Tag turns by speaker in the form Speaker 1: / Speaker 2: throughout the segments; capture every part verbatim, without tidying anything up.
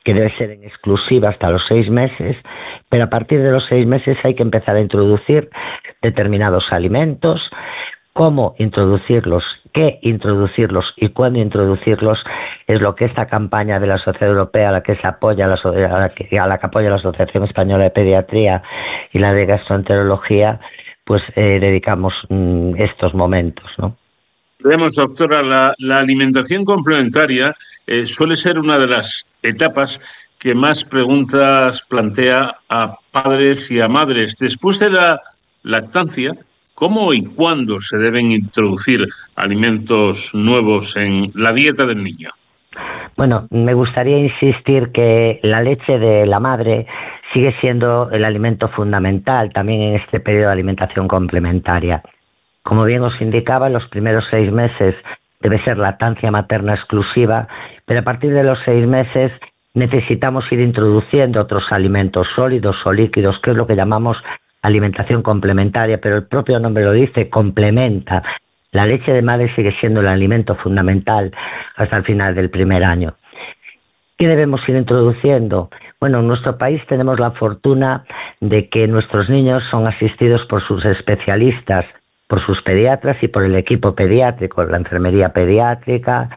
Speaker 1: que debe ser en exclusiva hasta los seis meses, pero a partir de los seis meses hay que empezar a introducir determinados alimentos, cómo introducirlos, qué introducirlos y cuándo introducirlos es lo que esta campaña de la Sociedad Europea a la que se apoya la, a la que, a la que apoya la Asociación Española de Pediatría y la de Gastroenterología, pues eh, dedicamos mm, estos momentos, ¿no?
Speaker 2: Vemos, doctora, la, la alimentación complementaria eh, suele ser una de las etapas que más preguntas plantea a padres y a madres. Después de la lactancia, ¿cómo y cuándo se deben introducir alimentos nuevos en la dieta del niño?
Speaker 1: Bueno, me gustaría insistir que la leche de la madre sigue siendo el alimento fundamental también en este periodo de alimentación complementaria. Como bien os indicaba, en los primeros seis meses debe ser lactancia materna exclusiva, pero a partir de los seis meses necesitamos ir introduciendo otros alimentos sólidos o líquidos, que es lo que llamamos alimentación complementaria, pero el propio nombre lo dice, complementa. La leche de madre sigue siendo el alimento fundamental hasta el final del primer año. ¿Qué debemos ir introduciendo? Bueno, en nuestro país tenemos la fortuna de que nuestros niños son asistidos por sus especialistas, por sus pediatras y por el equipo pediátrico, la enfermería pediátrica,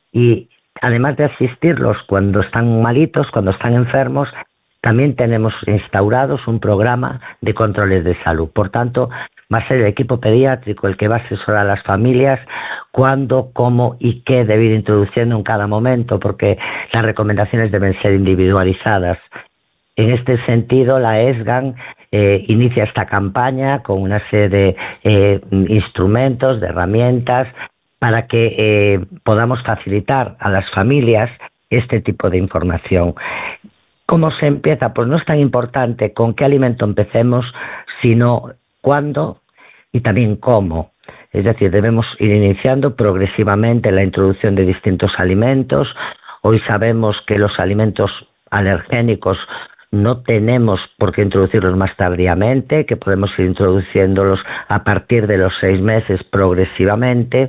Speaker 1: y además de asistirlos cuando están malitos, cuando están enfermos, también tenemos instaurados un programa de controles de salud. Por tanto, va a ser el equipo pediátrico el que va a asesorar a las familias cuándo, cómo y qué debe ir introduciendo en cada momento, porque las recomendaciones deben ser individualizadas. En este sentido, la ESGAN eh, inicia esta campaña con una serie de eh, instrumentos, de herramientas, para que eh, podamos facilitar a las familias este tipo de información. ¿Cómo se empieza? Pues no es tan importante con qué alimento empecemos, sino cuándo y también cómo. Es decir, debemos ir iniciando progresivamente la introducción de distintos alimentos. Hoy sabemos que los alimentos alergénicos no tenemos por qué introducirlos más tardíamente, que podemos ir introduciéndolos a partir de los seis meses progresivamente.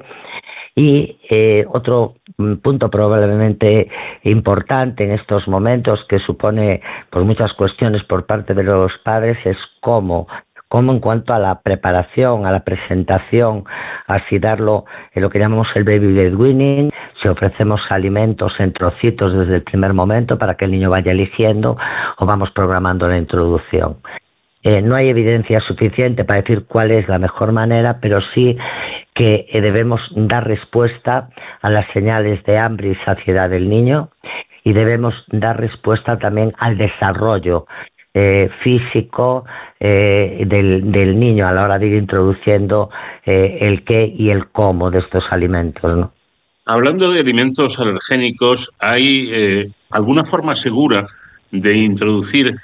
Speaker 1: Y eh, otro punto probablemente importante en estos momentos, que supone pues, muchas cuestiones por parte de los padres, es cómo, cómo en cuanto a la preparación, a la presentación, así darlo en lo que llamamos el baby led weaning, si ofrecemos alimentos en trocitos desde el primer momento para que el niño vaya eligiendo o vamos programando la introducción. Eh, no hay evidencia suficiente para decir cuál es la mejor manera, pero sí que eh, debemos dar respuesta a las señales de hambre y saciedad del niño y debemos dar respuesta también al desarrollo eh, físico eh, del, del niño a la hora de ir introduciendo eh, el qué y el cómo de estos alimentos, ¿no?
Speaker 2: Hablando de alimentos alergénicos, ¿hay eh, alguna forma segura de introducir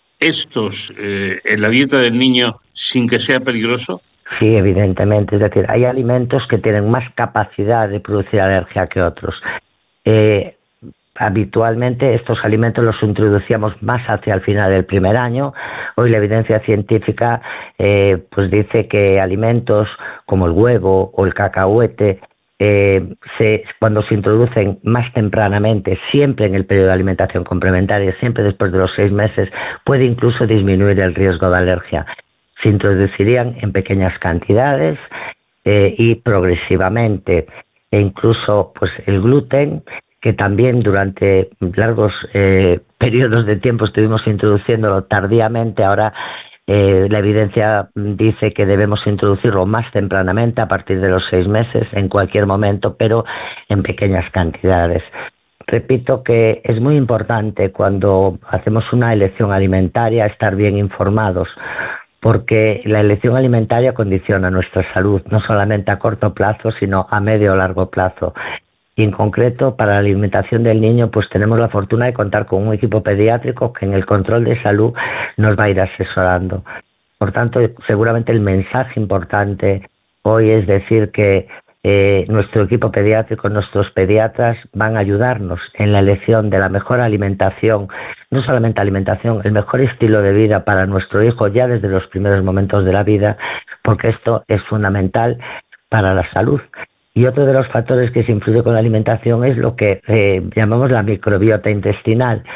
Speaker 2: estos eh, en la dieta del niño sin que sea peligroso?
Speaker 1: Sí, evidentemente. Es decir, hay alimentos que tienen más capacidad de producir alergia que otros. Eh, habitualmente estos alimentos los introducíamos más hacia el final del primer año. Hoy la evidencia científica eh, pues dice que alimentos como el huevo o el cacahuete, Eh, se, cuando se introducen más tempranamente, siempre en el periodo de alimentación complementaria, siempre después de los seis meses, puede incluso disminuir el riesgo de alergia. Se introducirían en pequeñas cantidades eh, y progresivamente, e incluso pues el gluten, que también durante largos eh, periodos de tiempo estuvimos introduciéndolo tardíamente. Ahora Eh, la evidencia dice que debemos introducirlo más tempranamente, a partir de los seis meses, en cualquier momento, pero en pequeñas cantidades. Repito que es muy importante cuando hacemos una elección alimentaria estar bien informados, porque la elección alimentaria condiciona nuestra salud, no solamente a corto plazo, sino a medio o largo plazo. Y en concreto, para la alimentación del niño, pues tenemos la fortuna de contar con un equipo pediátrico que en el control de salud nos va a ir asesorando. Por tanto, seguramente el mensaje importante hoy es decir que eh, nuestro equipo pediátrico, nuestros pediatras van a ayudarnos en la elección de la mejor alimentación, no solamente alimentación, el mejor estilo de vida para nuestro hijo ya desde los primeros momentos de la vida, porque esto es fundamental para la salud. Y otro de los factores que se influye con la alimentación es lo que eh, llamamos la microbiota intestinal.